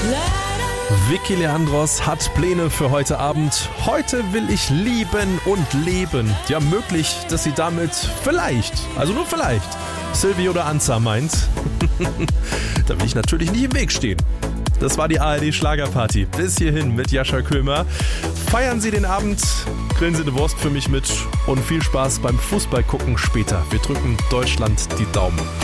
Vicky Leandros hat Pläne für heute Abend. Heute will ich lieben und leben. Ja, möglich, dass sie damit vielleicht, also nur vielleicht, Silvi oder Anza meint. Da will ich natürlich nicht im Weg stehen. Das war die ARD-Schlagerparty. Bis hierhin mit Jascha Köhmer. Feiern Sie den Abend, grillen Sie eine Wurst für mich mit und viel Spaß beim Fußballgucken später. Wir drücken Deutschland die Daumen.